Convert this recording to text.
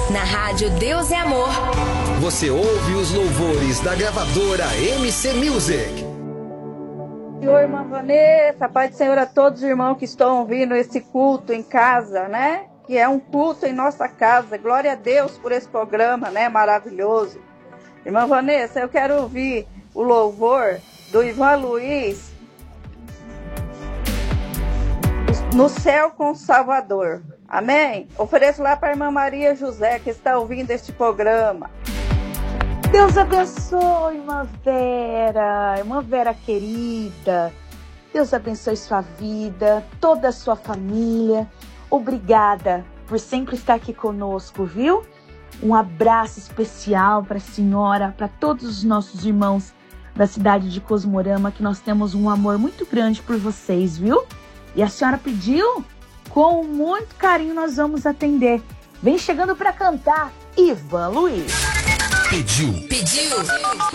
Na rádio Deus é Amor. Você ouve os louvores da gravadora MC Music. Senhor, irmã Vanessa, Pai do Senhor a todos os irmãos que estão ouvindo esse culto em casa, né? Que é um culto em nossa casa. Glória a Deus por esse programa, né? Maravilhoso. Irmã Vanessa, eu quero ouvir o louvor do Ivan Luiz, No Céu com o Salvador. Amém? Ofereço lá para a irmã Maria José, que está ouvindo este programa. Deus abençoe, irmã Vera querida. Deus abençoe sua vida, toda a sua família. Obrigada por sempre estar aqui conosco, viu? Um abraço especial para a senhora, para todos os nossos irmãos da cidade de Cosmorama, que nós temos um amor muito grande por vocês, viu? E a senhora pediu, com muito carinho nós vamos atender. Vem chegando para cantar, Ivan Luiz. Pediu.